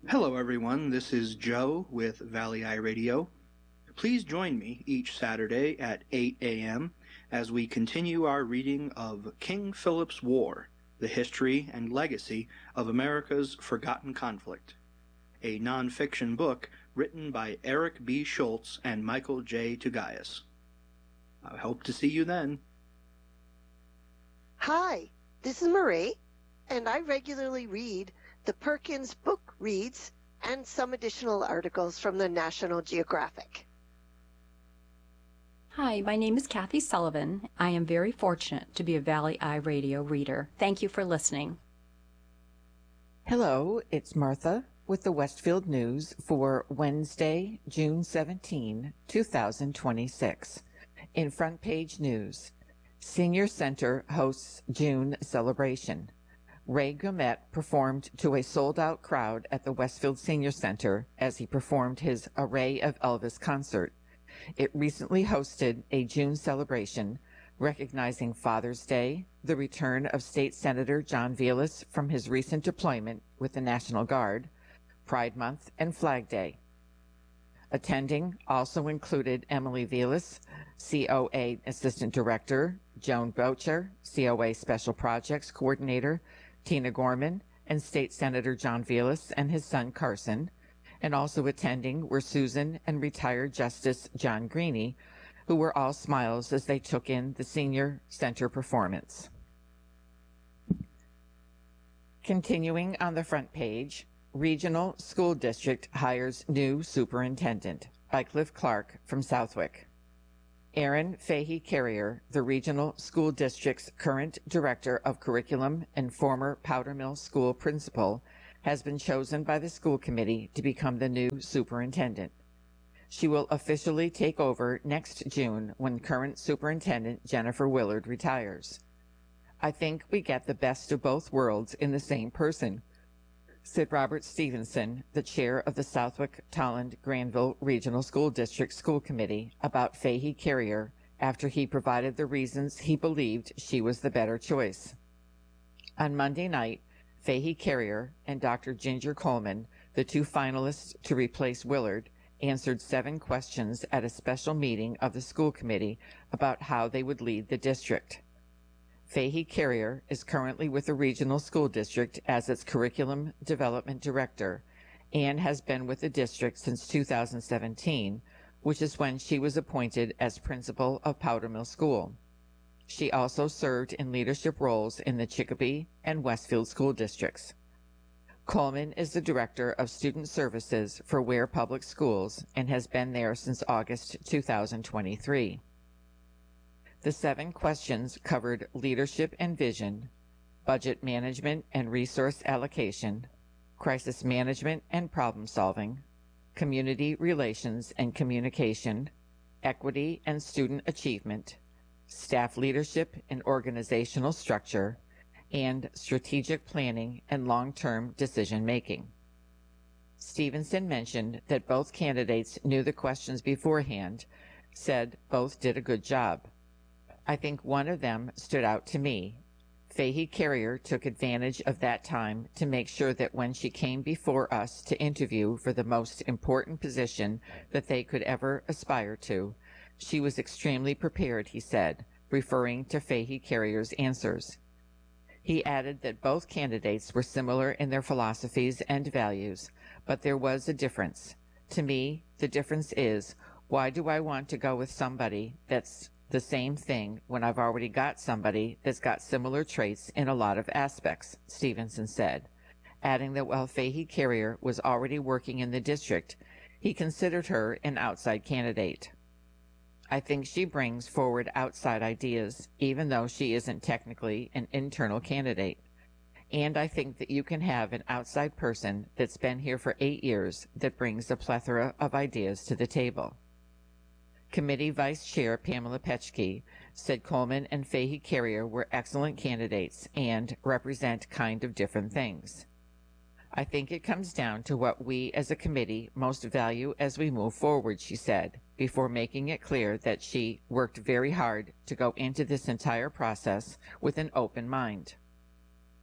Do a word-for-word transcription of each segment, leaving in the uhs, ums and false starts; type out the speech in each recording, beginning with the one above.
Hello, everyone. This is Joe with Valley Eye Radio. Please join me each Saturday at eight a m as we continue our reading of King Philip's War, the history and legacy of America's forgotten conflict, a nonfiction book written by Eric B. Schultz and Michael J. Tugayas. I hope to see you then. Hi, this is Marie, and I regularly read the Perkins Book Reads and some additional articles from the National Geographic. Hi, my name is Kathy Sullivan. I am very fortunate to be a Valley Eye Radio reader. Thank you for listening. Hello, it's Martha with the Westfield News for Wednesday, June seventeenth, two thousand twenty-six. In front page news, Senior Center hosts June celebration. Ray Gummett performed to a sold-out crowd at the Westfield Senior Center as he performed his Array of Elvis concert. It recently hosted a June celebration recognizing Father's Day, the return of State Senator John Velas from his recent deployment with the National Guard, Pride Month, and Flag Day. Attending also included Emily Velas, C O A Assistant Director, Joan Bocher, C O A Special Projects Coordinator, Tina Gorman, and State Senator John Velas and his son Carson. And also attending were Susan and retired Justice John Greene, who were all smiles as they took in the Senior Center performance. Continuing on the front page, Regional School District hires new superintendent by Cliff Clark from Southwick. Aaron Fahey Carrier, the Regional School District's current Director of Curriculum and former Powder Mill School Principal, has been chosen by the school committee to become the new superintendent. She will officially take over next June when current Superintendent Jennifer Willard retires. I think we get the best of both worlds in the same person, said Robert Stevenson, the chair of the Southwick Tolland Granville Regional School District School Committee, about Fahey Carrier after he provided the reasons he believed she was the better choice. On Monday night, Fahey Carrier and Doctor Ginger Coleman, the two finalists to replace Willard, answered seven questions at a special meeting of the school committee about how they would lead the district. Fahey Carrier is currently with the Regional School District as its Curriculum Development Director and has been with the district since two thousand seventeen, which is when she was appointed as principal of Powder Mill School. She also served in leadership roles in the Chicopee and Westfield school districts. Coleman is the Director of Student Services for Ware Public Schools and has been there since August two thousand twenty-three. The seven questions covered leadership and vision, budget management and resource allocation, crisis management and problem solving, community relations and communication, equity and student achievement, staff leadership and organizational structure, and strategic planning and long-term decision-making. Stevenson mentioned that both candidates knew the questions beforehand, said both did a good job. I think one of them stood out to me. Fahey Carrier took advantage of that time to make sure that when she came before us to interview for the most important position that they could ever aspire to, she was extremely prepared, he said, referring to Fahey Carrier's answers. He added that both candidates were similar in their philosophies and values, but there was a difference. To me, the difference is, why do I want to go with somebody that's the same thing when I've already got somebody that's got similar traits in a lot of aspects, Stevenson said, adding that while Fahey Carrier was already working in the district, he considered her an outside candidate. I think she brings forward outside ideas, even though she isn't technically an internal candidate. And I think that you can have an outside person that's been here for eight years that brings a plethora of ideas to the table. Committee Vice Chair Pamela Petchke said Coleman and Fahey Carrier were excellent candidates and represent kind of different things. I think it comes down to what we as a committee most value as we move forward, she said, before making it clear that she worked very hard to go into this entire process with an open mind.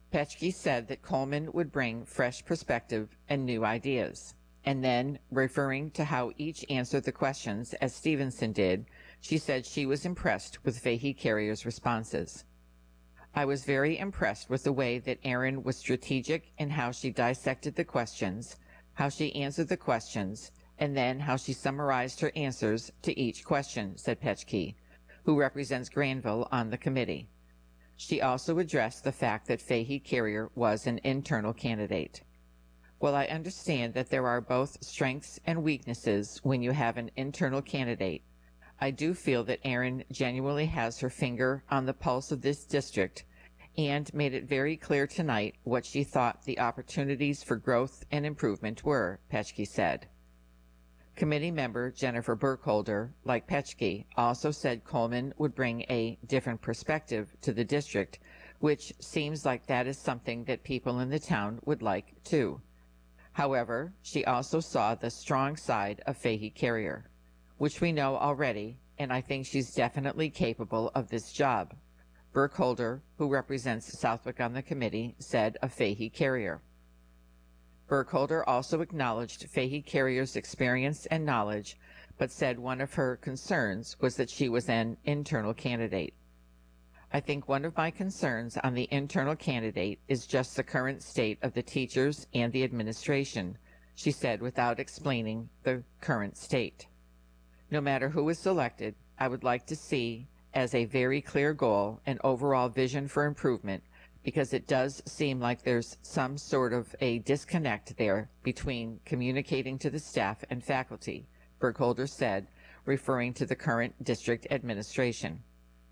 Petschke said that Coleman would bring fresh perspective and new ideas. And then, referring to how each answered the questions, as Stevenson did, she said she was impressed with Fahey Carrier's responses. I was very impressed with the way that Erin was strategic in how she dissected the questions, how she answered the questions, and then how she summarized her answers to each question, said Petschke, who represents Granville on the committee. She also addressed the fact that Fahey Carrier was an internal candidate. While I understand that there are both strengths and weaknesses when you have an internal candidate, I do feel that Erin genuinely has her finger on the pulse of this district and made it very clear tonight what she thought the opportunities for growth and improvement were, Petschke said. Committee member Jennifer Burkholder, like Petschke, also said Coleman would bring a different perspective to the district, which seems like that is something that people in the town would like too. However, she also saw the strong side of Fahey Carrier, which we know already, and I think she's definitely capable of this job. Burkholder, who represents Southwick on the committee, said of Fahey Carrier. Burkholder also acknowledged Fahey Carrier's experience and knowledge, but said one of her concerns was that she was an internal candidate. I think one of my concerns on the internal candidate is just the current state of the teachers and the administration, she said without explaining the current state. No matter who is selected, I would like to see as a very clear goal an overall vision for improvement, because it does seem like there's some sort of a disconnect there between communicating to the staff and faculty, Burkholder said, referring to the current district administration.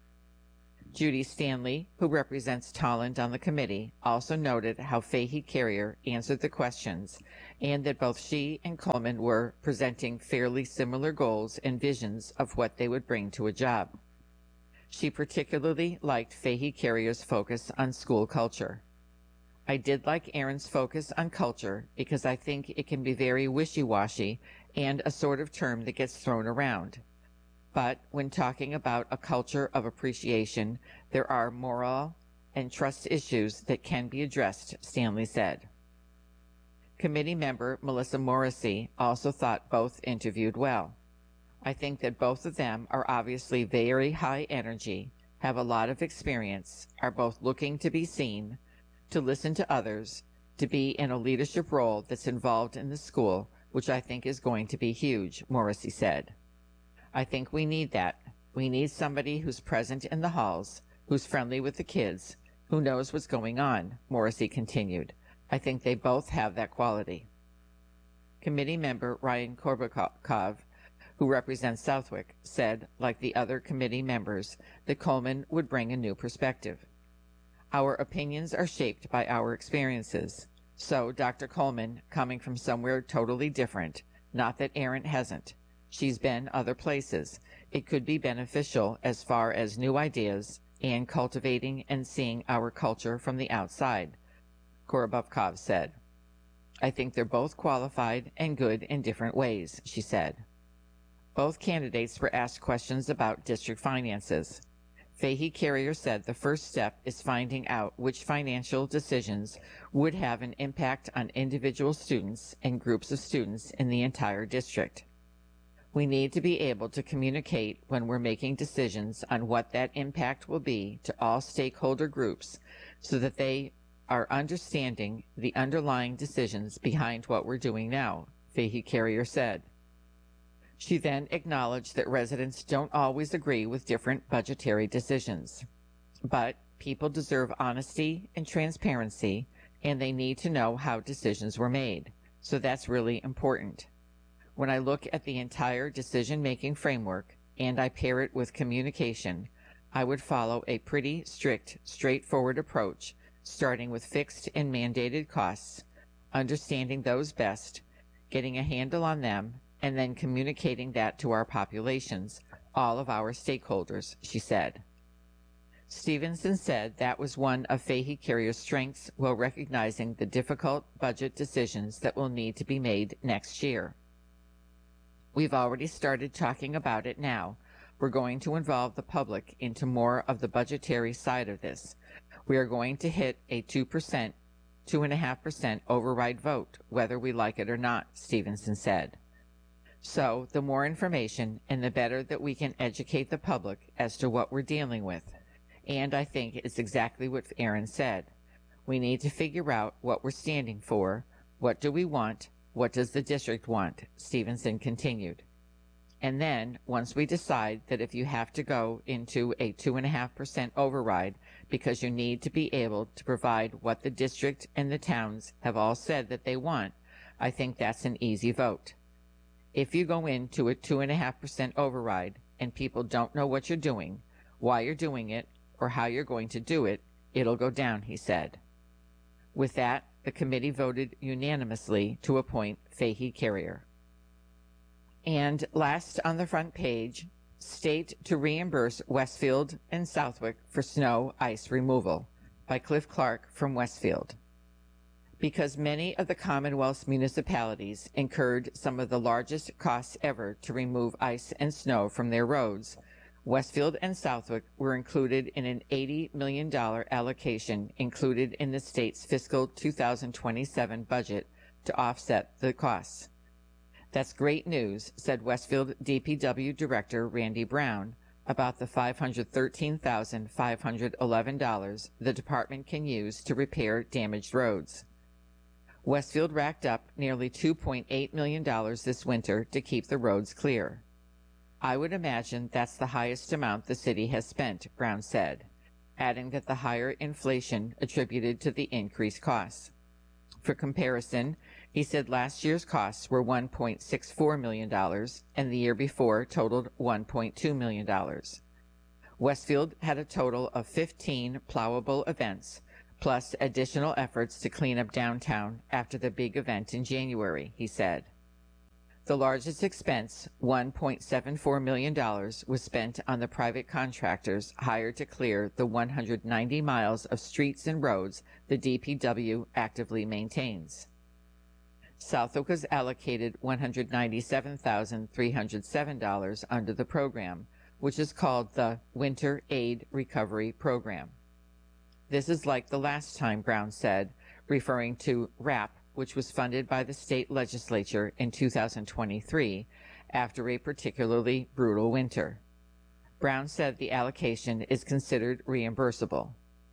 Judy Stanley, who represents Tolland on the committee, also noted how Fahey Carrier answered the questions and that both she and Coleman were presenting fairly similar goals and visions of what they would bring to a job. She particularly liked Fahey Carrier's focus on school culture. I did like Erin's focus on culture because I think it can be very wishy-washy and a sort of term that gets thrown around. But when talking about a culture of appreciation, there are moral and trust issues that can be addressed, Stanley said. Committee member Melissa Morrissey also thought both interviewed well. I think that both of them are obviously very high energy, have a lot of experience, are both looking to be seen, to listen to others, to be in a leadership role that's involved in the school, which I think is going to be huge, Morrissey said. I think we need that. We need somebody who's present in the halls, who's friendly with the kids, who knows what's going on, Morrissey continued. I think they both have that quality. Committee member Ryan Korbakov, who represents Southwick, said, like the other committee members, that Coleman would bring a new perspective. Our opinions are shaped by our experiences. So Doctor Coleman, coming from somewhere totally different, not that Erin hasn't. She's been other places. It could be beneficial as far as new ideas and cultivating and seeing our culture from the outside, Korobovkov said. I think they're both qualified and good in different ways, she said. Both candidates were asked questions about district finances. Fahey Carrier said the first step is finding out which financial decisions would have an impact on individual students and groups of students in the entire district. We need to be able to communicate when we're making decisions on what that impact will be to all stakeholder groups so that they are understanding the underlying decisions behind what we're doing now, Fahey Carrier said. She then acknowledged that residents don't always agree with different budgetary decisions, but people deserve honesty and transparency, and they need to know how decisions were made, so that's really important. When I look at the entire decision-making framework and I pair it with communication, I would follow a pretty strict, straightforward approach, starting with fixed and mandated costs, understanding those best, getting a handle on them, and then communicating that to our populations, all of our stakeholders, she said. Stevenson said that was one of Fahey Carrier's strengths while recognizing the difficult budget decisions that will need to be made next year. We've already started talking about it now. We're going to involve the public into more of the budgetary side of this. We are going to hit a two percent, two point five percent override vote, whether we like it or not, Stevenson said. So, the more information and the better that we can educate the public as to what we're dealing with. And I think it's exactly what Aaron said. We need to figure out what we're standing for. What do we want? What does the district want? Stevenson continued. And then, once we decide that if you have to go into a two point five percent override because you need to be able to provide what the district and the towns have all said that they want, I think that's an easy vote. If you go into a two point five percent override and people don't know what you're doing, why you're doing it, or how you're going to do it, it'll go down, he said. With that, the committee voted unanimously to appoint Fahey Carrier. And last on the front page, state to reimburse Westfield and Southwick for snow ice removal by Cliff Clark from Westfield. Because many of the Commonwealth's municipalities incurred some of the largest costs ever to remove ice and snow from their roads, Westfield and Southwick were included in an eighty million dollars allocation included in the state's fiscal two thousand twenty-seven budget to offset the costs. That's great news, said Westfield D P W Director Randy Brown about the five hundred thirteen thousand five hundred eleven dollars the department can use to repair damaged roads. Westfield racked up nearly two point eight million dollars this winter to keep the roads clear. I would imagine that's the highest amount the city has spent, Brown said, adding that the higher inflation attributed to the increased costs. For comparison, he said last year's costs were one point six four million dollars and the year before totaled one point two million dollars. Westfield had a total of fifteen plowable events, plus additional efforts to clean up downtown after the big event in January, he said. The largest expense, one point seven four million dollars, was spent on the private contractors hired to clear the one hundred ninety miles of streets and roads the D P W actively maintains. Southwick was allocated one hundred ninety-seven thousand three hundred seven dollars under the program, which is called the Winter Aid Recovery Program. This is like the last time, Brown said, referring to RAP, which was funded by the state legislature in two thousand twenty-three after a particularly brutal winter. Brown said the allocation is considered reimbursable.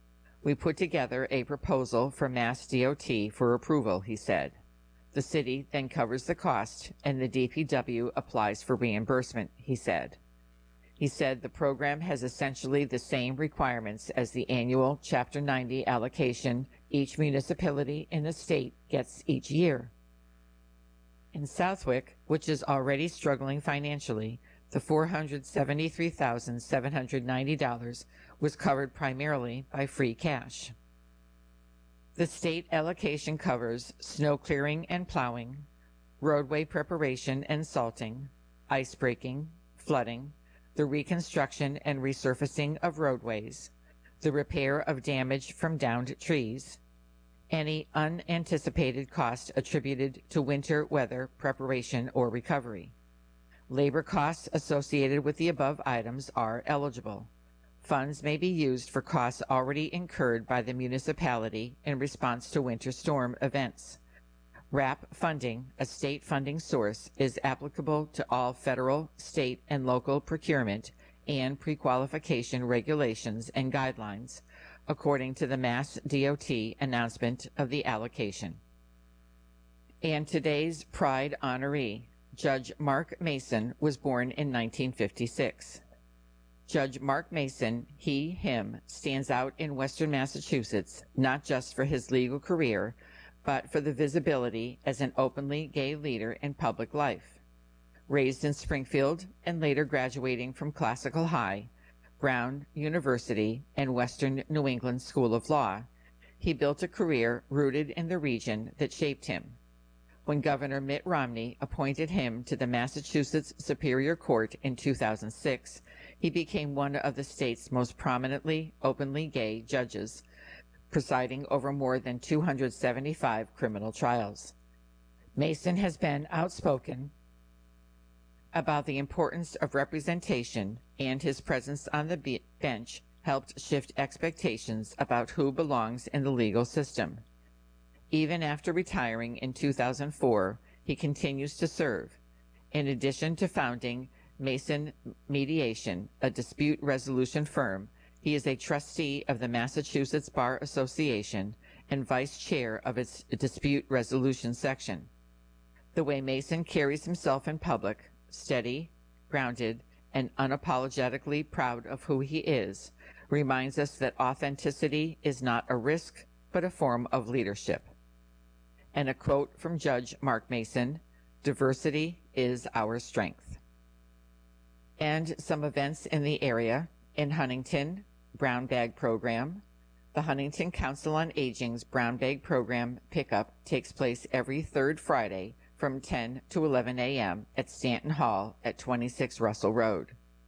We put together a proposal for Mass D O T for approval, he said. The city then covers the cost and the D P W applies for reimbursement, he said. He said the program has essentially the same requirements as the annual Chapter ninety allocation each municipality in the state gets each year. In Southwick, which is already struggling financially, the four hundred seventy-three thousand seven hundred ninety dollars was covered primarily by free cash. The state allocation covers snow clearing and plowing, roadway preparation and salting, ice breaking, flooding, the reconstruction and resurfacing of roadways, the repair of damage from downed trees, any unanticipated cost attributed to winter weather preparation or recovery. Labor costs associated with the above items are eligible. Funds may be used for costs already incurred by the municipality in response to winter storm events. RAP funding, a state funding source, is applicable to all federal, state, and local procurement and pre-qualification regulations and guidelines, according to the Mass D O T announcement of the allocation. And today's Pride honoree, Judge Mark Mason, was born in nineteen fifty-six. Judge Mark Mason, he, him, stands out in Western Massachusetts not just for his legal career, but for the visibility as an openly gay leader in public life. Raised in Springfield and later graduating from Classical High, Brown University, and Western New England School of Law, he built a career rooted in the region that shaped him. When Governor Mitt Romney appointed him to the Massachusetts Superior Court in two thousand six, he became one of the state's most prominently openly gay judges, presiding over more than two hundred seventy-five criminal trials. Mason has been outspoken about the importance of representation and his presence on the be- bench helped shift expectations about who belongs in the legal system. Even after retiring in two thousand four, he continues to serve. In addition to founding Mason Mediation, a dispute resolution firm, he is a trustee of the Massachusetts Bar Association and vice chair of its dispute resolution section. The way Mason carries himself in public, steady, grounded, and unapologetically proud of who he is, reminds us that authenticity is not a risk, but a form of leadership. And a quote from Judge Mark Mason, "Diversity is our strength." And some events in the area. In Huntington, Brown Bag Program. The Huntington Council on Aging's Brown Bag Program pickup takes place every third Friday from ten to eleven a.m. at Stanton Hall at twenty-six Russell Road.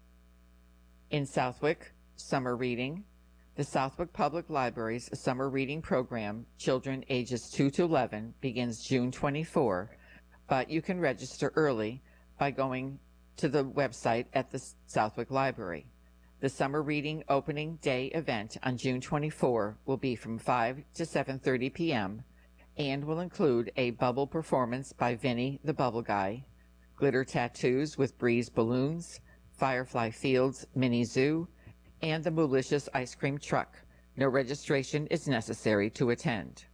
In Southwick, summer reading. The Southwick Public Library's summer reading program, children ages two to eleven, begins June twenty-fourth, but you can register early by going to the website at the Southwick Library. The summer reading opening day event on June twenty-fourth will be from five to seven thirty p.m. and will include a bubble performance by Vinny the Bubble Guy, glitter tattoos with Breeze balloons, Firefly Fields mini zoo, and the Moolicious ice cream truck. No registration is necessary to attend.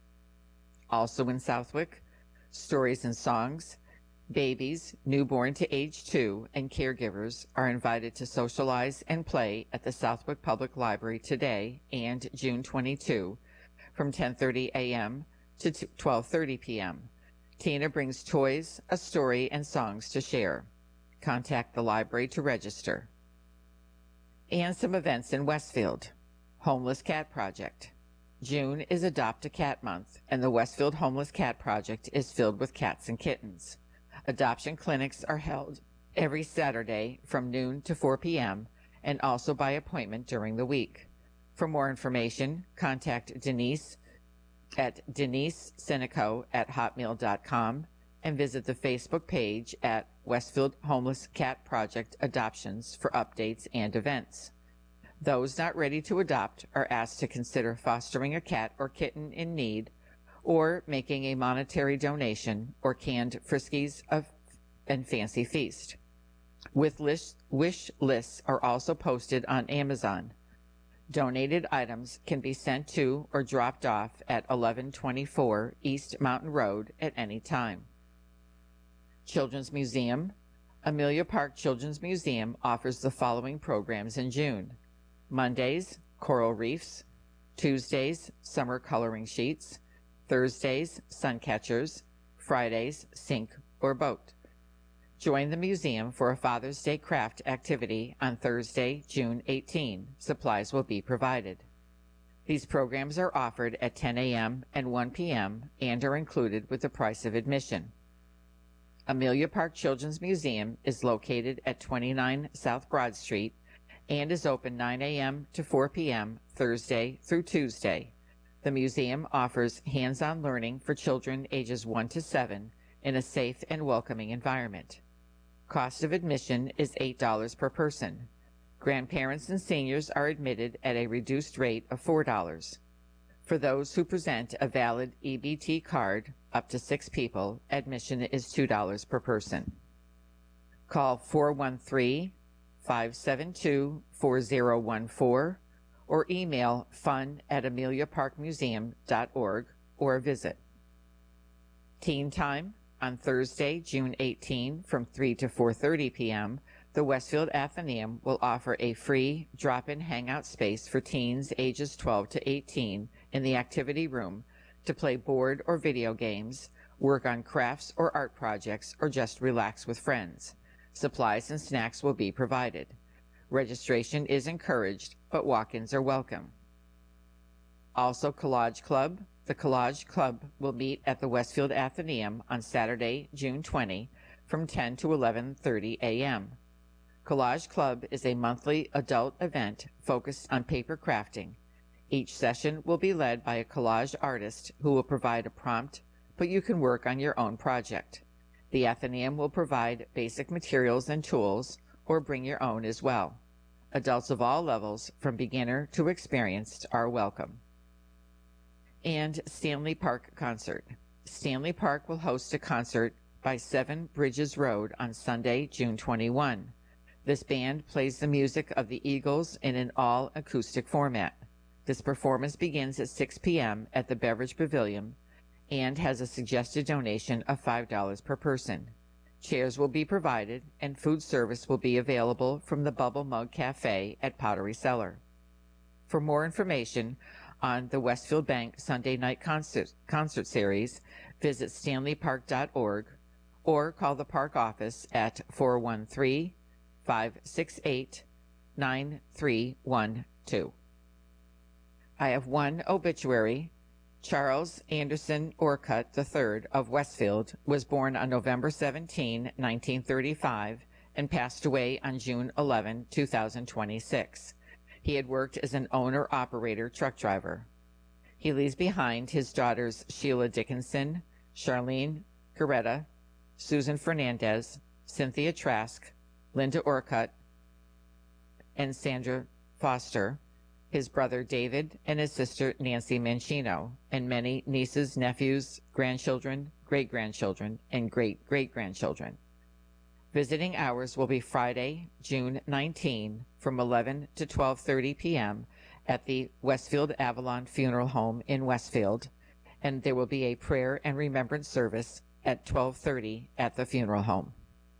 Also in Southwick, Stories and Songs. Babies, newborn to age two, and caregivers are invited to socialize and play at the Southwick Public Library today and June twenty-second from ten thirty a.m. to twelve thirty p.m. Tina brings toys, a story, and songs to share. Contact the library to register. And some events in Westfield. Homeless Cat Project. June is Adopt a Cat Month, and the Westfield Homeless Cat Project is filled with cats and kittens. Adoption clinics are held every Saturday from noon to four p.m. and also by appointment during the week. For more information, contact Denise at denise sinico at hotmail dot com and visit the Facebook page at Westfield Homeless Cat Project Adoptions for updates and events. Those not ready to adopt are asked to consider fostering a cat or kitten in need or making a monetary donation or canned Friskies of, and Fancy Feast. With list, wish lists are also posted on Amazon. Donated items can be sent to or dropped off at eleven twenty-four East Mountain Road at any time. Children's Museum. Amelia Park Children's Museum offers the following programs in June. Mondays, Coral Reefs. Tuesdays, Summer Coloring Sheets. Thursdays, Sun Catchers. Fridays, Sink or Boat. Join the museum for a Father's Day craft activity on Thursday, June eighteenth. Supplies will be provided. These programs are offered at ten a.m. and one p.m. and are included with the price of admission. Amelia Park Children's Museum is located at twenty-nine South Broad Street and is open nine a.m. to four p.m. Thursday through Tuesday. The museum offers hands-on learning for children ages one to seven in a safe and welcoming environment. Cost of admission is eight dollars per person. Grandparents and seniors are admitted at a reduced rate of four dollars. For those who present a valid E B T card, up to six people, admission is two dollars per person. Call four one three, five seven two, four zero one four or email fun at amelia park museum dot org or visit. Teen Time. On Thursday, June eighteenth, from three to four thirty p.m., the Westfield Athenaeum will offer a free drop-in hangout space for teens ages twelve to eighteen in the activity room to play board or video games, work on crafts or art projects, or just relax with friends. Supplies and snacks will be provided. Registration is encouraged, but walk-ins are welcome. Also, Collage Club. The Collage Club will meet at the Westfield Athenaeum on Saturday, June twentieth, from ten to eleven thirty a.m. Collage Club is a monthly adult event focused on paper crafting. Each session will be led by a collage artist who will provide a prompt, but you can work on your own project. The Athenaeum will provide basic materials and tools, or bring your own as well. Adults of all levels, from beginner to experienced, are welcome. And Stanley Park Concert. Stanley Park will host a concert by Seven Bridges Road on Sunday, June twenty-first. This band plays the music of the Eagles in an all-acoustic format. This performance begins at six p.m. at the Beverage Pavilion and has a suggested donation of five dollars per person. Chairs will be provided, and food service will be available from the Bubble Mug Cafe at Pottery Cellar. For more information on the Westfield Bank Sunday Night Concert, concert Series, visit stanley park dot org or call the park office at four one three, five six eight, nine three one two. I have one obituary. Charles Anderson Orcutt the third of Westfield was born on November seventeenth, nineteen thirty-five, and passed away on June eleventh, two thousand twenty-six. He had worked as an owner-operator truck driver. He leaves behind his daughters Sheila Dickinson, Charlene Coretta, Susan Fernandez, Cynthia Trask, Linda Orcutt, and Sandra Foster, his brother David, and his sister Nancy Mancino, and many nieces, nephews, grandchildren, great-grandchildren, and great-great-grandchildren. Visiting hours will be Friday, June nineteenth, from eleven to twelve thirty p.m. at the Westfield Avalon Funeral Home in Westfield, and there will be a prayer and remembrance service at twelve thirty at the funeral home.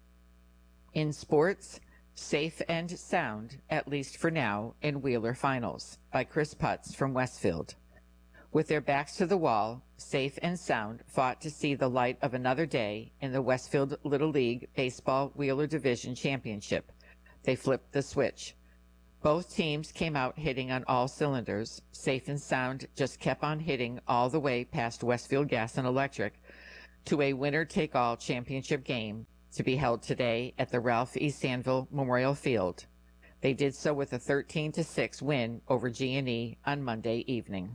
In sports, Safe and Sound, at least for now, in Wheeler Finals, by Chris Putz from Westfield. With their backs to the wall, Safe and Sound fought to see the light of another day in the Westfield Little League Baseball Wheeler Division Championship. They flipped the switch. Both teams came out hitting on all cylinders. Safe and Sound just kept on hitting all the way past Westfield Gas and Electric to a winner-take-all championship game to be held today at the Ralph E. Sanville Memorial Field. They did so with a thirteen to six win over G and E on Monday evening.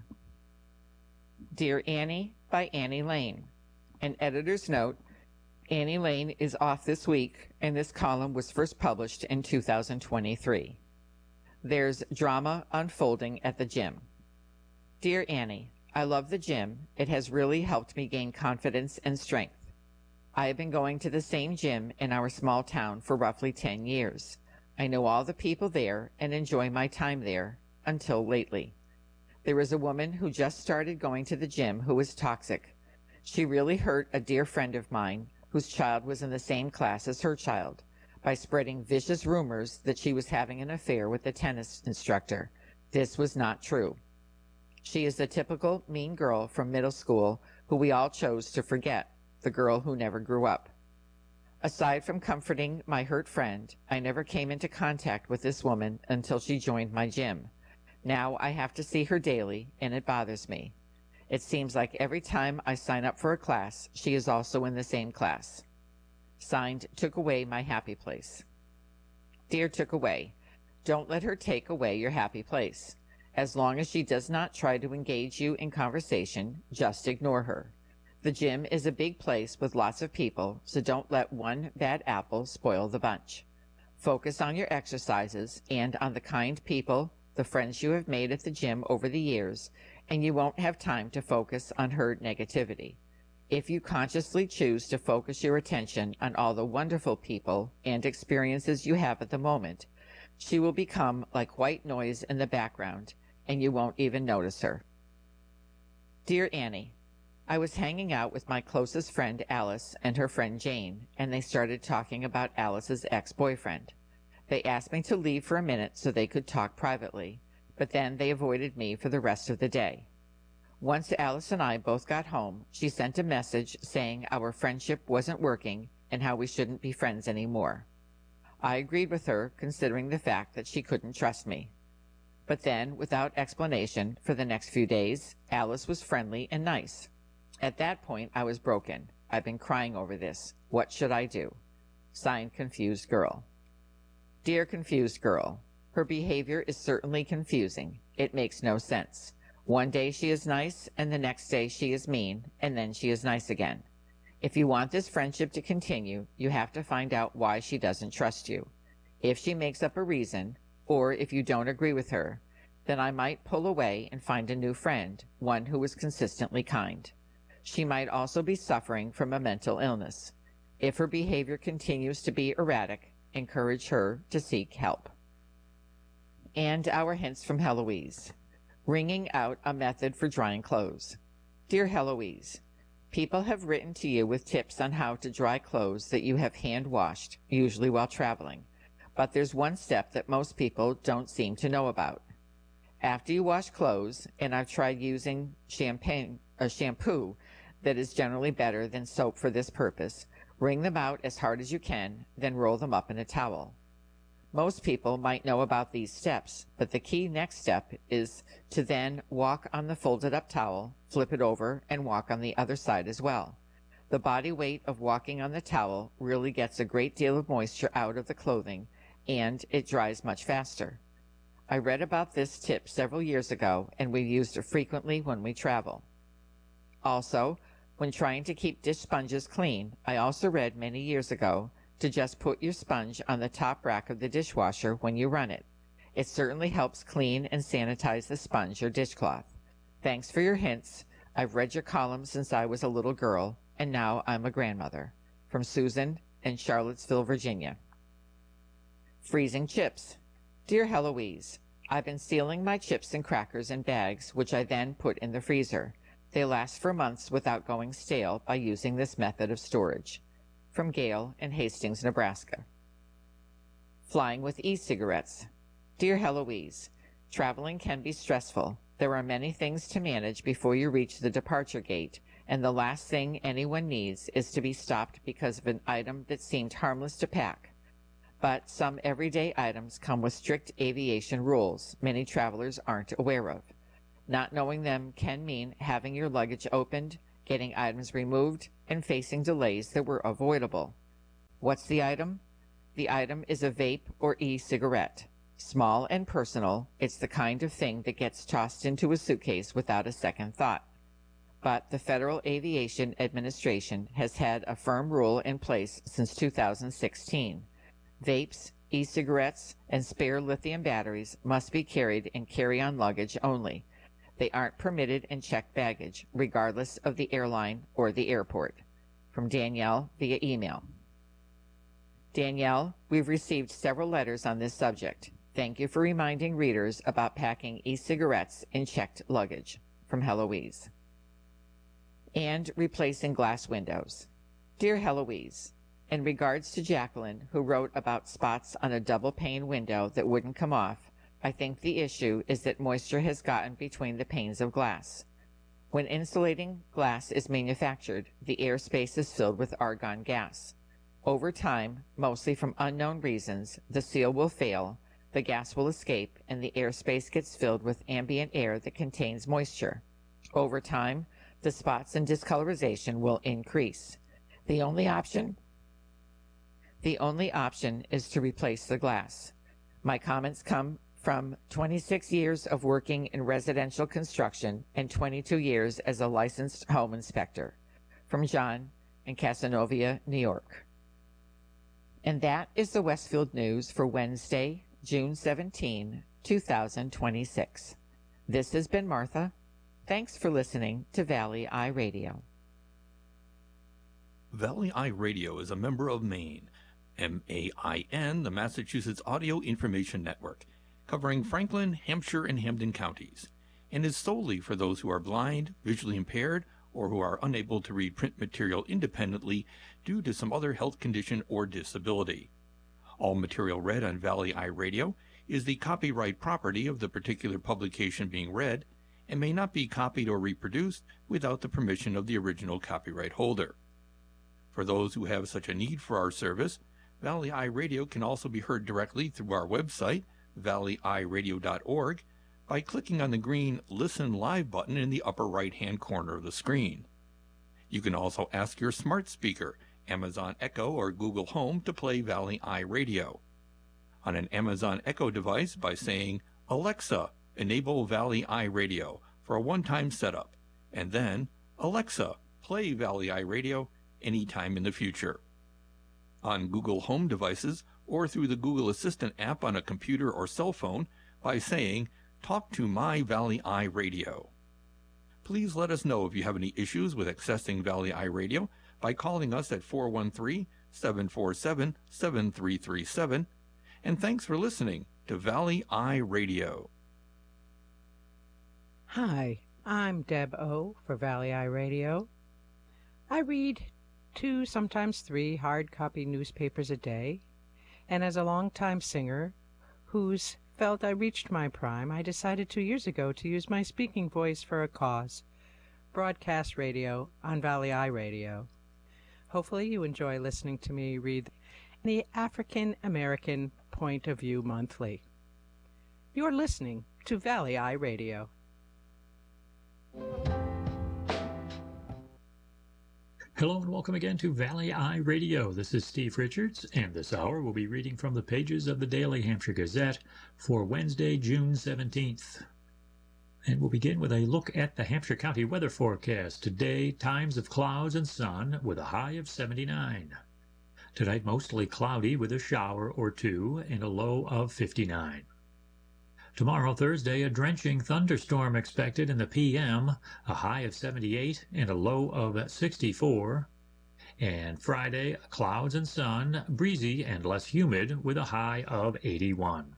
Dear Annie by Annie Lane. An editor's note, Annie Lane is off this week, and this column was first published in two thousand twenty-three. There's drama unfolding at the gym. Dear Annie, I love the gym. It has really helped me gain confidence and strength. I have been going to the same gym in our small town for roughly ten years. I know all the people there and enjoy my time there, until lately. There is a woman who just started going to the gym who is toxic. She really hurt a dear friend of mine whose child was in the same class as her child by spreading vicious rumors that she was having an affair with the tennis instructor. This was not true. She is the typical mean girl from middle school who we all chose to forget, the girl who never grew up. Aside from comforting my hurt friend, I never came into contact with this woman until she joined my gym. Now I have to see her daily, and it bothers me. It seems like every time I sign up for a class, she is also in the same class. Signed, Took Away My Happy Place. Dear Took Away, don't let her take away your happy place. As long as she does not try to engage you in conversation, just ignore her. The gym is a big place with lots of people, so don't let one bad apple spoil the bunch. Focus on your exercises and on the kind people, the friends you have made at the gym over the years, and you won't have time to focus on her negativity. If you consciously choose to focus your attention on all the wonderful people and experiences you have at the moment, she will become like white noise in the background, and you won't even notice her. Dear Annie, I was hanging out with my closest friend Alice and her friend Jane, and they started talking about Alice's ex-boyfriend. They asked me to leave for a minute so they could talk privately, but then they avoided me for the rest of the day. Once Alice and I both got home, she sent a message saying our friendship wasn't working and how we shouldn't be friends anymore. I agreed with her, considering the fact that she couldn't trust me. But then, without explanation, for the next few days, Alice was friendly and nice. At that point, I was broken. I've been crying over this. What should I do? Signed, Confused Girl. Dear Confused Girl, her behavior is certainly confusing. It makes no sense. One day she is nice, and the next day she is mean, and then she is nice again. If you want this friendship to continue, you have to find out why she doesn't trust you. If she makes up a reason, or if you don't agree with her, then I might pull away and find a new friend, one who is consistently kind. She might also be suffering from a mental illness. If her behavior continues to be erratic, encourage her to seek help. And our hints from Heloise. Wringing out a method for drying clothes. Dear Heloise, people have written to you with tips on how to dry clothes that you have hand washed, usually while traveling. But there's one step that most people don't seem to know about. After you wash clothes, and I've tried using champagne, a shampoo that is generally better than soap for this purpose, wring them out as hard as you can, then roll them up in a towel. Most people might know about these steps, but the key next step is to then walk on the folded up towel, flip it over, and walk on the other side as well. The body weight of walking on the towel really gets a great deal of moisture out of the clothing, and it dries much faster. I read about this tip several years ago, and we used it frequently when we travel. Also, when trying to keep dish sponges clean, I also read many years ago to just put your sponge on the top rack of the dishwasher when you run it. It certainly helps clean and sanitize the sponge or dishcloth. Thanks for your hints. I've read your columns since I was a little girl, and now I'm a grandmother. From Susan in Charlottesville, Virginia. Freezing chips. Dear Heloise, I've been sealing my chips and crackers in bags, which I then put in the freezer. They last for months without going stale by using this method of storage. From Gail in Hastings, Nebraska. Flying with e-cigarettes. Dear Heloise, traveling can be stressful. There are many things to manage before you reach the departure gate, and the last thing anyone needs is to be stopped because of an item that seemed harmless to pack. But some everyday items come with strict aviation rules many travelers aren't aware of. Not knowing them can mean having your luggage opened, getting items removed, and facing delays that were avoidable. What's the item? The item is a vape or e-cigarette. Small and personal, it's the kind of thing that gets tossed into a suitcase without a second thought. But the Federal Aviation Administration has had a firm rule in place since two thousand sixteen. Vapes, e-cigarettes, and spare lithium batteries must be carried in carry-on luggage only. They aren't permitted in checked baggage, regardless of the airline or the airport. From Danielle via email. Danielle, we've received several letters on this subject. Thank you for reminding readers about packing e-cigarettes in checked luggage. From Heloise. And replacing glass windows. Dear Heloise, in regards to Jacqueline, who wrote about spots on a double-pane window that wouldn't come off, I think the issue is that moisture has gotten between the panes of glass. When insulating glass is manufactured, the airspace is filled with argon gas. Over time, mostly from unknown reasons, the seal will fail, the gas will escape, and the airspace gets filled with ambient air that contains moisture. Over time, the spots and discolorization will increase. The only option The only option is to replace the glass. My comments come from twenty-six years of working in residential construction and twenty-two years as a licensed home inspector. From John in Casanova, New York. And that is the Westfield News for Wednesday, June seventeenth, two thousand twenty-six. This has been Martha. Thanks for listening to Valley Eye Radio. Valley Eye Radio is a member of MAIN, M A I N, the Massachusetts Audio Information Network, covering Franklin, Hampshire, and Hampden counties, and is solely for those who are blind, visually impaired, or who are unable to read print material independently due to some other health condition or disability. All material read on Valley Eye Radio is the copyright property of the particular publication being read and may not be copied or reproduced without the permission of the original copyright holder. For those who have such a need for our service, Valley Eye Radio can also be heard directly through our website, valley eye radio dot org, by clicking on the green Listen Live button in the upper right-hand corner of the screen. You can also ask your smart speaker, Amazon Echo or Google Home, to play Valley Eye Radio. On an Amazon Echo device by saying, Alexa, enable Valley Eye Radio for a one-time setup, and then, Alexa, play Valley Eye Radio anytime in the future. On Google Home devices or through the Google Assistant app on a computer or cell phone by saying, "Talk to My Valley Eye Radio." Please let us know if you have any issues with accessing Valley Eye Radio by calling us at four one three, seven four seven, seven three three seven. And thanks for listening to Valley Eye Radio. Hi, I'm Deb O for Valley Eye Radio. I read two, sometimes three hard copy newspapers a day, and as a longtime singer who's felt I reached my prime, I decided two years ago to use my speaking voice for a cause, broadcast radio on Valley Eye Radio. Hopefully you enjoy listening to me read the African American Point of View Monthly. You're listening to Valley Eye Radio. Hello and welcome again to Valley Eye Radio. This is Steve Richards, and this hour we'll be reading from the pages of the Daily Hampshire Gazette for Wednesday, June seventeenth. And we'll begin with a look at the Hampshire County weather forecast. Today, times of clouds and sun with a high of seventy-nine. Tonight, mostly cloudy with a shower or two and a low of fifty-nine. Tomorrow, Thursday, a drenching thunderstorm expected in the P M, a high of seventy-eight and a low of sixty-four. And Friday, clouds and sun, breezy and less humid with a high of eighty-one.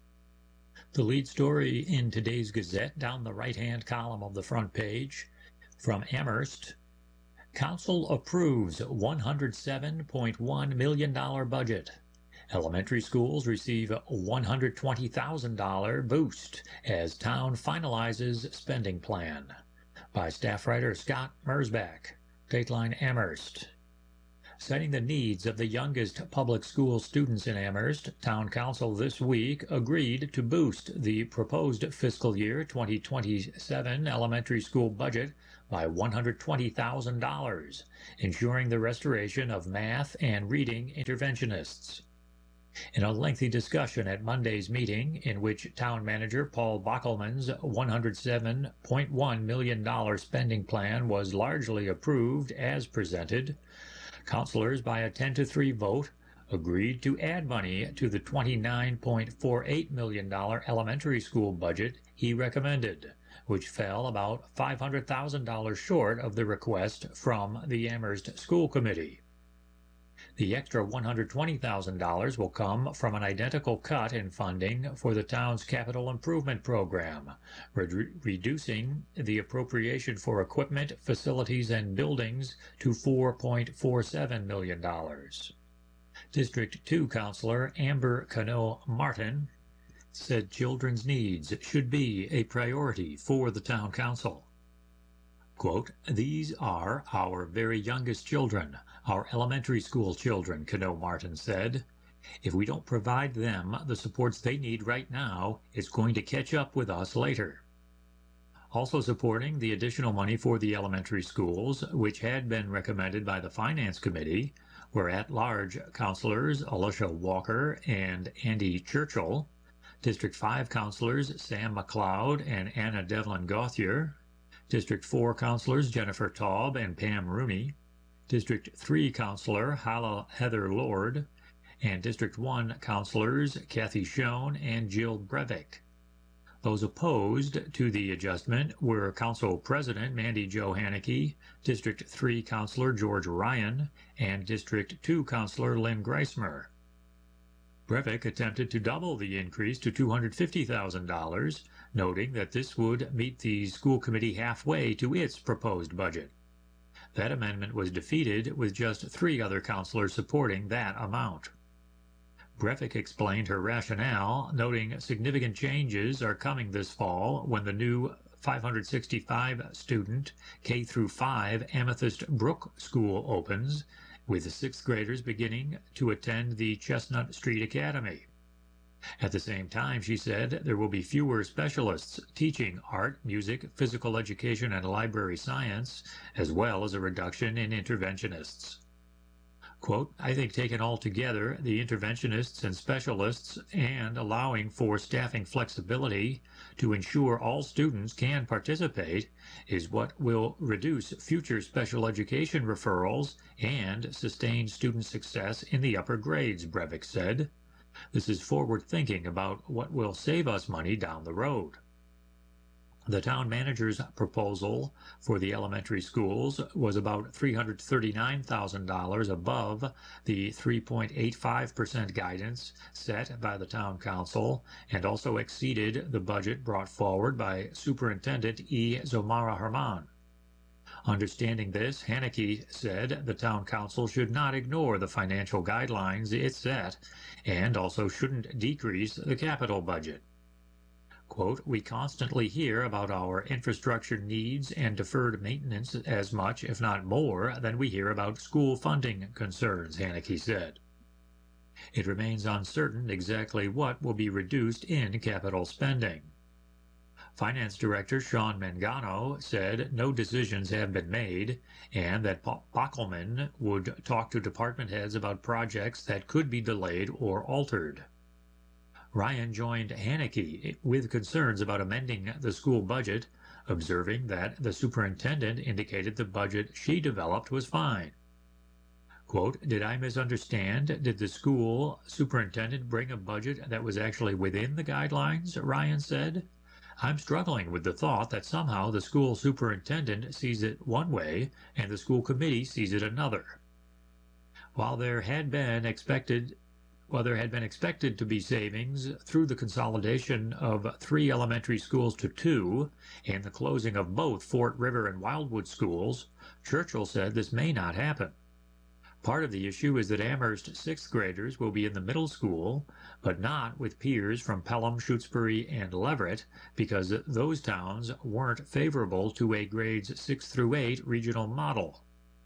The lead story in today's Gazette, down the right-hand column of the front page, from Amherst. Council approves one hundred seven point one million dollars budget. Elementary schools receive a one hundred twenty thousand dollars boost as town finalizes spending plan. By staff writer Scott Mersbach, Dateline Amherst. Citing the needs of the youngest public school students in Amherst, Town Council this week agreed to boost the proposed fiscal year twenty twenty-seven elementary school budget by one hundred twenty thousand dollars, ensuring the restoration of math and reading interventionists. In a lengthy discussion at Monday's meeting, in which Town Manager Paul Bockelman's one hundred seven point one million dollars spending plan was largely approved as presented, councilors by a ten to three vote agreed to add money to the twenty-nine point four eight million dollars elementary school budget he recommended, which fell about five hundred thousand dollars short of the request from the Amherst School Committee. The extra one hundred twenty thousand dollars will come from an identical cut in funding for the town's capital improvement program, re- reducing the appropriation for equipment, facilities, and buildings to four point four seven million dollars. District two Councilor Amber Cano Martin said children's needs should be a priority for the Town Council. Quote, "These are our very youngest children, our elementary school children," Cano Martin said. "If we don't provide them the supports they need right now, it's going to catch up with us later." Also supporting the additional money for the elementary schools, which had been recommended by the Finance Committee, were at-large councilors Alicia Walker and Andy Churchill, District five councilors Sam McLeod and Anna Devlin Gauthier, District four councilors Jennifer Taub and Pam Rooney, District three councilor Hala Heather Lord, and District one councilors Kathy Schoen and Jill Breivik. Those opposed to the adjustment were Council President Mandy Jo Haneke, District three councilor George Ryan, and District two councilor Lynn Greismer. Breivik attempted to double the increase to two hundred fifty thousand dollars, noting that this would meet the school committee halfway to its proposed budget. That amendment was defeated with just three other councilors supporting that amount. Breivik explained her rationale, noting significant changes are coming this fall when the new five hundred sixty-five student K through five Amethyst Brook School opens, with the sixth graders beginning to attend the Chestnut Street Academy. At the same time, she said, there will be fewer specialists teaching art, music, physical education, and library science, as well as a reduction in interventionists. Quote, I think taken all together, the interventionists and specialists and allowing for staffing flexibility to ensure all students can participate is what will reduce future special education referrals and sustain student success in the upper grades, Brevik said. This is forward thinking about what will save us money down the road. The town manager's proposal for the elementary schools was about three hundred thirty-nine thousand dollars above the three point eight five percent guidance set by the town council and also exceeded the budget brought forward by Superintendent E. Zomara Herman. Understanding this, Haneke said the town council should not ignore the financial guidelines it set and also shouldn't decrease the capital budget. Quote, we constantly hear about our infrastructure needs and deferred maintenance as much, if not more, than we hear about school funding concerns, Haneke said. It remains uncertain exactly what will be reduced in capital spending. Finance Director Sean Mangano said no decisions have been made and that Bockelman would talk to department heads about projects that could be delayed or altered. Ryan joined Haneke with concerns about amending the school budget, observing that the superintendent indicated the budget she developed was fine. Quote, did I misunderstand? Did the school superintendent bring a budget that was actually within the guidelines? Ryan said. I'm struggling with the thought that somehow the school superintendent sees it one way and the school committee sees it another. While there had been expected While there had been expected to be savings through the consolidation of three elementary schools to two and the closing of both Fort River and Wildwood schools, Churchill said this may not happen. Part of the issue is that Amherst sixth graders will be in the middle school, but not with peers from Pelham, Shutesbury, and Leverett, because those towns weren't favorable to a grades six through eight regional model.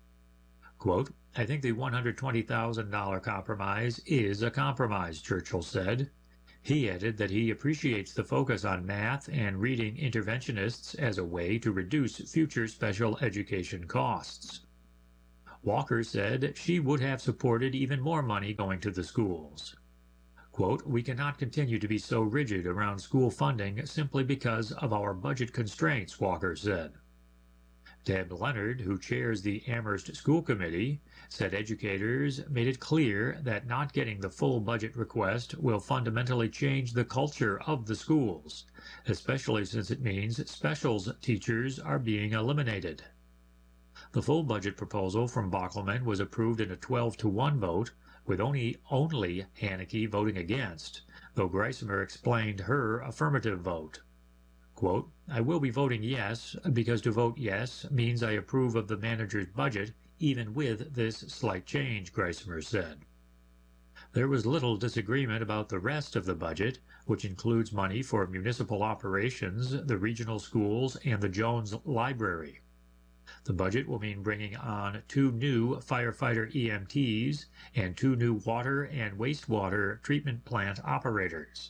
Quote, I think the one hundred twenty thousand dollars compromise is a compromise, Churchill said. He added that he appreciates the focus on math and reading interventionists as a way to reduce future special education costs. Walker said she would have supported even more money going to the schools. Quote, we cannot continue to be so rigid around school funding simply because of our budget constraints, Walker said. Deb Leonard, who chairs the Amherst School Committee, said educators made it clear that not getting the full budget request will fundamentally change the culture of the schools, especially since it means specials teachers are being eliminated. The full budget proposal from Bockelman was approved in a twelve to one vote, with only, only Haneke voting against, though Greisemer explained her affirmative vote. Quote, I will be voting yes, because to vote yes means I approve of the manager's budget, even with this slight change, Greisemer said. There was little disagreement about the rest of the budget, which includes money for municipal operations, the regional schools, and the Jones Library. The budget will mean bringing on two new firefighter E M Ts and two new water and wastewater treatment plant operators.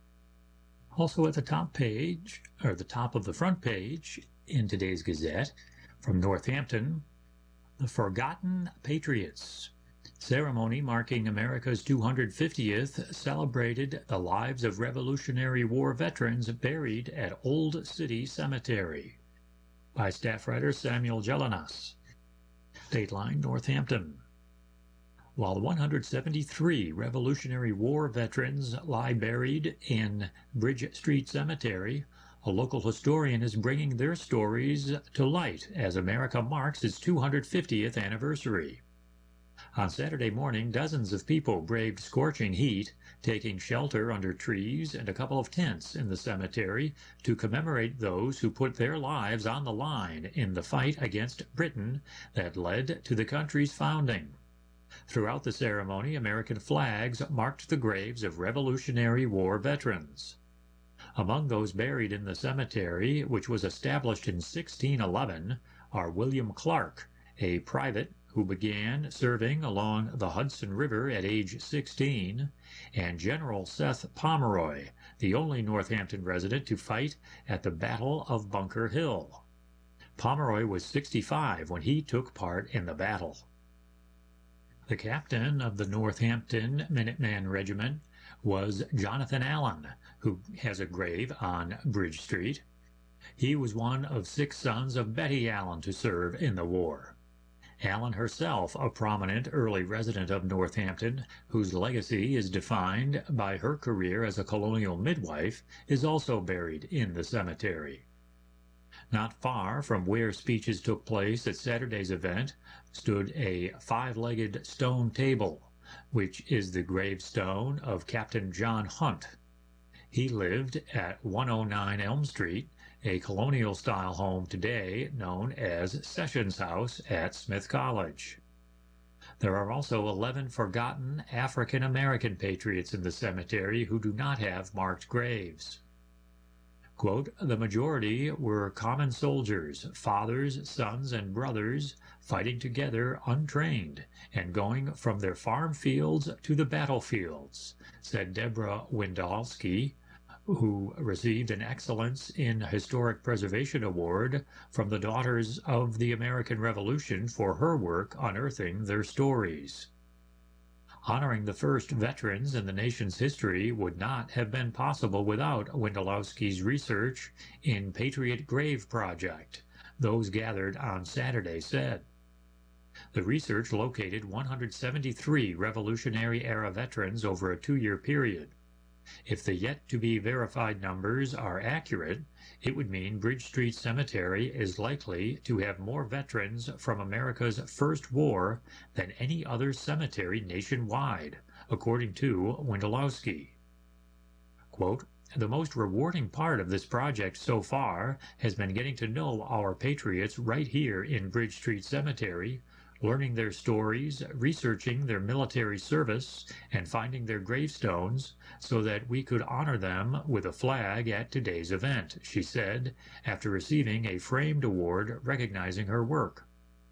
Also at the top page, or the top of the front page in today's Gazette, from Northampton, the Forgotten Patriots. Ceremony marking America's two hundred fiftieth celebrated the lives of Revolutionary War veterans buried at Old City Cemetery. By staff writer Samuel Jelinas. Dateline, Northampton. While one hundred seventy-three Revolutionary War veterans lie buried in Bridge Street Cemetery, a local historian is bringing their stories to light as America marks its two hundred fiftieth anniversary. On Saturday morning, dozens of people braved scorching heat, taking shelter under trees and a couple of tents in the cemetery to commemorate those who put their lives on the line in the fight against Britain that led to the country's founding. Throughout the ceremony, American flags marked the graves of Revolutionary War veterans. Among those buried in the cemetery, which was established in sixteen eleven, are William Clark, a private who began serving along the Hudson River at age sixteen, and General Seth Pomeroy, the only Northampton resident to fight at the Battle of Bunker Hill. Pomeroy was sixty-five when he took part in the battle. The captain of the Northampton Minuteman Regiment was Jonathan Allen, who has a grave on Bridge Street. He was one of six sons of Betty Allen to serve in the war. Allen herself, a prominent early resident of Northampton, whose legacy is defined by her career as a colonial midwife, is also buried in the cemetery. Not far from where speeches took place at Saturday's event stood a five-legged stone table, which is the gravestone of Captain John Hunt. He lived at one oh nine Elm Street, a colonial-style home today known as Sessions House at Smith College. There are also eleven forgotten African-American patriots in the cemetery who do not have marked graves. Quote, the majority were common soldiers, fathers, sons, and brothers, fighting together untrained and going from their farm fields to the battlefields, said Deborah Windolski, who received an Excellence in Historic Preservation Award from the Daughters of the American Revolution for her work unearthing their stories. Honoring the first veterans in the nation's history would not have been possible without Windolowski's research in Patriot Grave Project, those gathered on Saturday said. The research located one hundred seventy-three Revolutionary-era veterans over a two-year period. If the yet-to-be-verified numbers are accurate, it would mean Bridge Street Cemetery is likely to have more veterans from America's First War than any other cemetery nationwide, according to Windolowski. Quote, the most rewarding part of this project so far has been getting to know our patriots right here in Bridge Street Cemetery, learning their stories, researching their military service, and finding their gravestones so that we could honor them with a flag at today's event, she said, after receiving a framed award recognizing her work.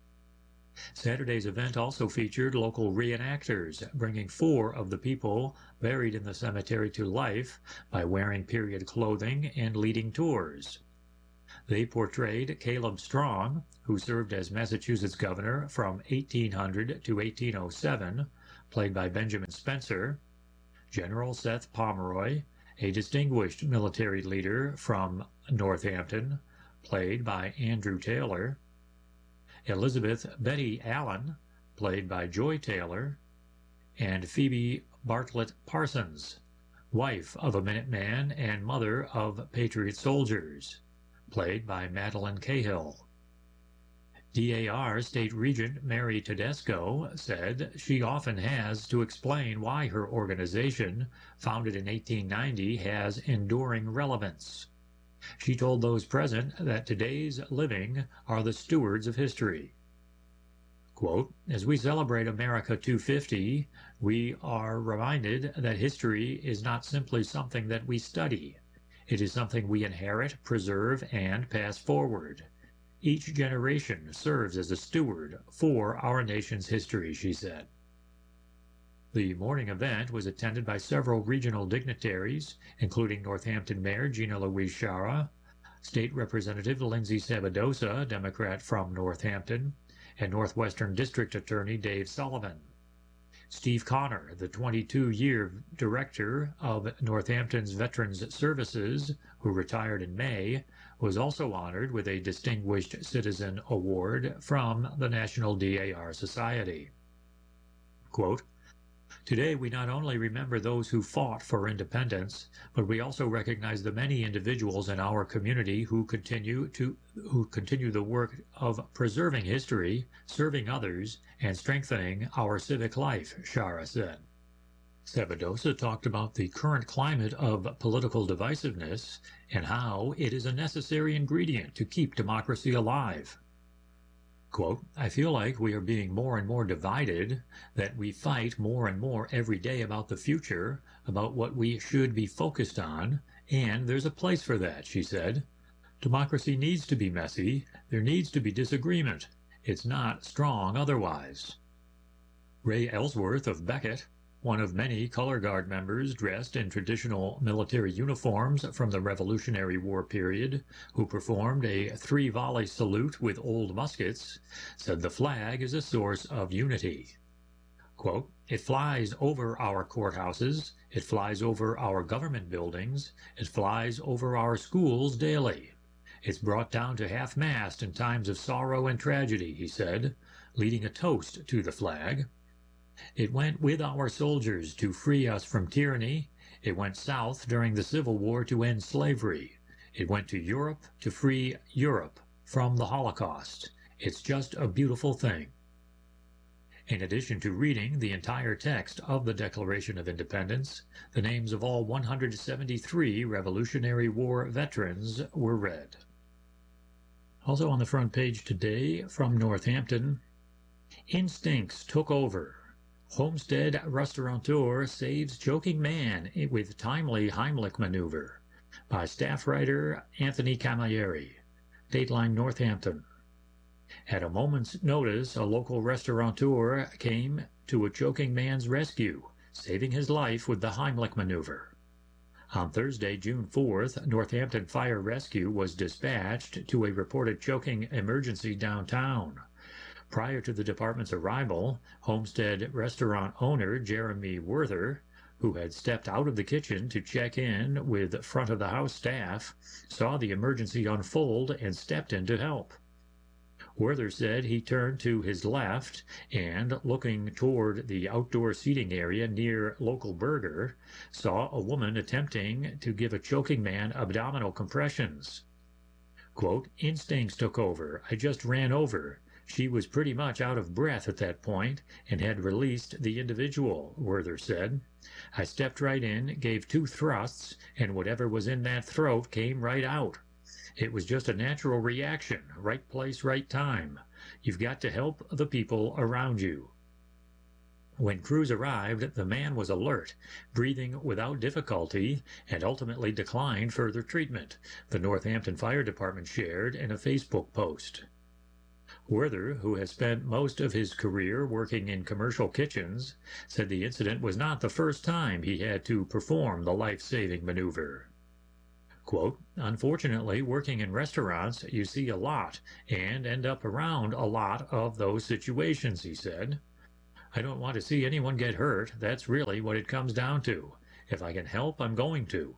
Saturday's event also featured local reenactors, bringing four of the people buried in the cemetery to life by wearing period clothing and leading tours. They portrayed Caleb Strong, who served as Massachusetts governor from eighteen hundred to eighteen oh seven, played by Benjamin Spencer, General Seth Pomeroy, a distinguished military leader from Northampton, played by Andrew Taylor, Elizabeth Betty Allen, played by Joy Taylor, and Phoebe Bartlett Parsons, wife of a Minuteman and mother of Patriot soldiers, played by Madeline Cahill. D A R State Regent Mary Tedesco said she often has to explain why her organization, founded in eighteen ninety, has enduring relevance. She told those present that today's living are the stewards of history. Quote, as we celebrate America two fifty, we are reminded that history is not simply something that we study. It is something we inherit, preserve, and pass forward. Each generation serves as a steward for our nation's history, she said. The morning event was attended by several regional dignitaries, including Northampton Mayor Gina Louise Shara, State Representative Lindsay Sabadosa, Democrat from Northampton, and Northwestern District Attorney Dave Sullivan. Steve Connor, the twenty-two-year director of Northampton's Veterans Services, who retired in May, was also honored with a Distinguished Citizen Award from the National D A R Society. Quote, today we not only remember those who fought for independence, but we also recognize the many individuals in our community who continue to who continue the work of preserving history, serving others, and strengthening our civic life, Shara said. Sabadosa talked about the current climate of political divisiveness and how it is a necessary ingredient to keep democracy alive. Quote, I feel like we are being more and more divided, that we fight more and more every day about the future, about what we should be focused on, and there's a place for that, she said. Democracy needs to be messy. There needs to be disagreement. It's not strong otherwise. Ray Ellsworth of Beckett, one of many color guard members dressed in traditional military uniforms from the Revolutionary War period, who performed a three-volley salute with old muskets, said the flag is a source of unity. Quote, "It flies over our courthouses, it flies over our government buildings, it flies over our schools daily. It's brought down to half-mast in times of sorrow and tragedy," he said, leading a toast to the flag. "It went with our soldiers to free us from tyranny. It went south during the Civil War to end slavery. It went to Europe to free Europe from the Holocaust. It's just a beautiful thing." In addition to reading the entire text of the Declaration of Independence, the names of all one hundred seventy-three Revolutionary War veterans were read. Also on the front page today from Northampton, "Instincts took over. Homestead restaurateur saves choking man with timely Heimlich maneuver," by staff writer Anthony Camilleri. Dateline Northampton. At a moment's notice, a local restaurateur came to a choking man's rescue, saving his life with the Heimlich maneuver. On Thursday, June fourth, Northampton Fire Rescue was dispatched to a reported choking emergency downtown. Prior to the department's arrival, Homestead restaurant owner Jeremy Werther, who had stepped out of the kitchen to check in with front-of-the-house staff, saw the emergency unfold and stepped in to help. Werther said he turned to his left and, looking toward the outdoor seating area near Local Burger, saw a woman attempting to give a choking man abdominal compressions. Quote, "Instincts took over. I just ran over. She was pretty much out of breath at that point and had released the individual," Werther said. "I stepped right in, gave two thrusts, and whatever was in that throat came right out. It was just a natural reaction, right place, right time. You've got to help the people around you." When crews arrived, the man was alert, breathing without difficulty, and ultimately declined further treatment, the Northampton Fire Department shared in a Facebook post. Werther, who has spent most of his career working in commercial kitchens, said the incident was not the first time he had to perform the life-saving maneuver. Quote, "Unfortunately, working in restaurants, you see a lot and end up around a lot of those situations," he said. "I don't want to see anyone get hurt. That's really what it comes down to. If I can help, I'm going to."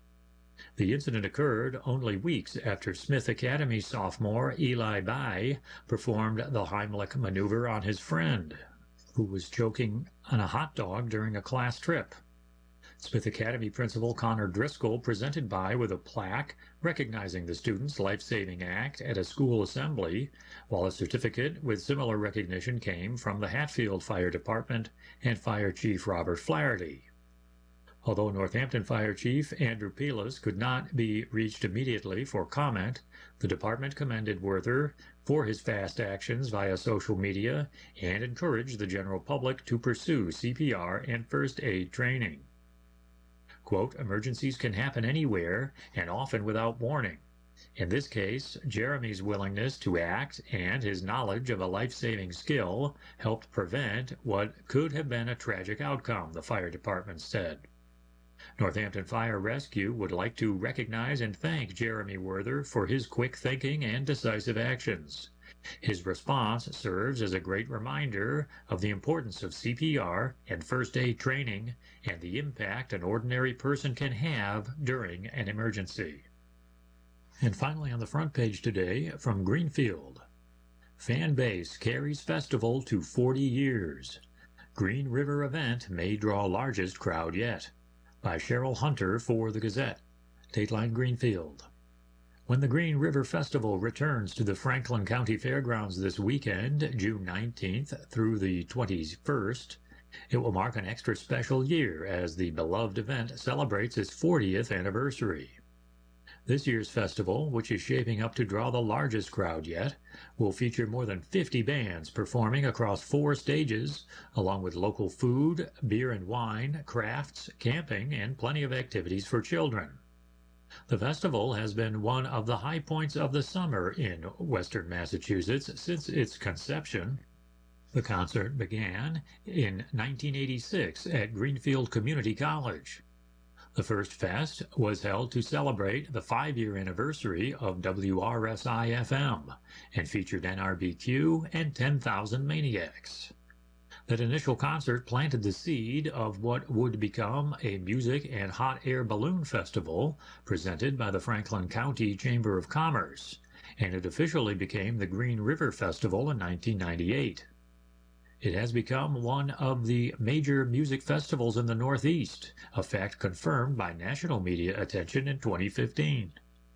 The incident occurred only weeks after Smith Academy sophomore Eli Bai performed the Heimlich maneuver on his friend, who was choking on a hot dog during a class trip. Smith Academy principal Connor Driscoll presented Bai with a plaque recognizing the student's life-saving act at a school assembly, while a certificate with similar recognition came from the Hatfield Fire Department and Fire Chief Robert Flaherty. Although Northampton Fire Chief Andrew Pelis could not be reached immediately for comment, the department commended Werther for his fast actions via social media and encouraged the general public to pursue C P R and first aid training. Quote, "Emergencies can happen anywhere and often without warning. In this case, Jeremy's willingness to act and his knowledge of a life-saving skill helped prevent what could have been a tragic outcome," the fire department said. Northampton Fire Rescue would like to recognize and thank Jeremy Werther for his quick thinking and decisive actions. His response serves as a great reminder of the importance of C P R and first aid training and the impact an ordinary person can have during an emergency. And finally on the front page today from Greenfield, "Fan base carries festival to forty years. Green River event may draw largest crowd yet," by Cheryl Hunter for the Gazette. Dateline Greenfield. When the Green River Festival returns to the Franklin County Fairgrounds this weekend, June nineteenth through the twenty-first, it will mark an extra special year as the beloved event celebrates its fortieth anniversary. This year's festival, which is shaping up to draw the largest crowd yet, will feature more than fifty bands performing across four stages, along with local food, beer and wine, crafts, camping, and plenty of activities for children. The festival has been one of the high points of the summer in western Massachusetts since its conception. The concert began in nineteen eighty-six at Greenfield Community College. The first fest was held to celebrate the five-year anniversary of W R S I F M and featured N R B Q and ten thousand Maniacs. That initial concert planted the seed of what would become a music and hot air balloon festival presented by the Franklin County Chamber of Commerce, and it officially became the Green River Festival in nineteen ninety-eight. It has become one of the major music festivals in the Northeast, a fact confirmed by national media attention in twenty fifteen.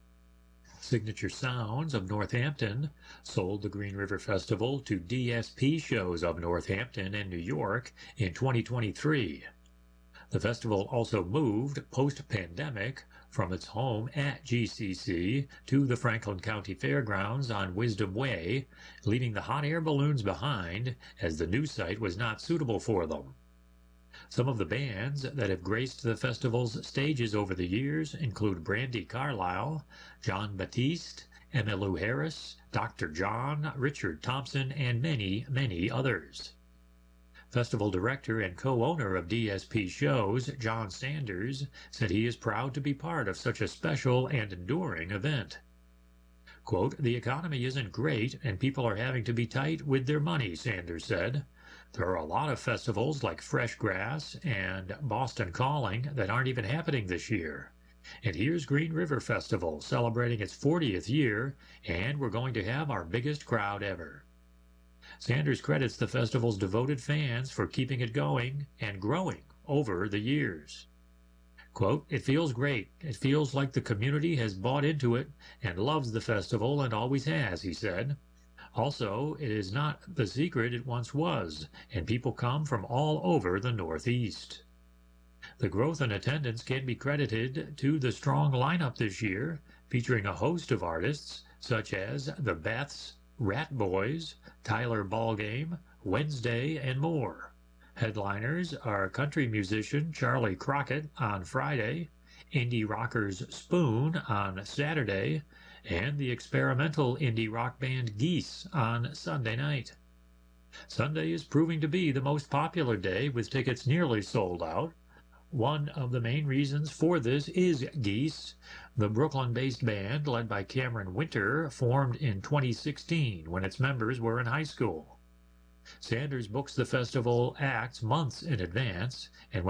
Signature Sounds of Northampton sold the Green River Festival to D S P Shows of Northampton and New York in twenty twenty-three. The festival also moved post-pandemic from its home at G C C to the Franklin County Fairgrounds on Wisdom Way, leaving the hot air balloons behind as the new site was not suitable for them. Some of the bands that have graced the festival's stages over the years include Brandy Carlisle, John Batiste, Emmylou Harris, Doctor John, Richard Thompson, and many, many others. Festival director and co-owner of D S P Shows, John Sanders, said he is proud to be part of such a special and enduring event. Quote, "The economy isn't great and people are having to be tight with their money," Sanders said. "There are a lot of festivals like Fresh Grass and Boston Calling that aren't even happening this year. And here's Green River Festival celebrating its fortieth year, and we're going to have our biggest crowd ever." Sanders credits the festival's devoted fans for keeping it going and growing over the years. Quote, "It feels great. It feels like the community has bought into it and loves the festival and always has," he said. Also, it is not the secret it once was, and people come from all over the Northeast. The growth in attendance can be credited to the strong lineup this year, featuring a host of artists such as the Beths, Rat Boys, Tyler Ballgame, Wednesday, and more. Headliners are country musician Charlie Crockett on Friday, indie rockers Spoon on Saturday, and the experimental indie rock band Geese on Sunday night. Sunday is proving to be the most popular day, with tickets nearly sold out. One of the main reasons for this is Geese, the Brooklyn-based band led by Cameron Winter, formed in twenty sixteen when its members were in high school. Sanders books the festival acts months in advance, and when